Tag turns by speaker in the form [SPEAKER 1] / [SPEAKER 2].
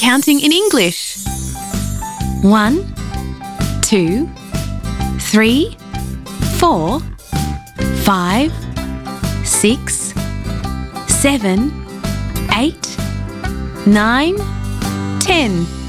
[SPEAKER 1] counting in English. 1, 2, 3, 4, 5, 6, 7, 8, 9, 10.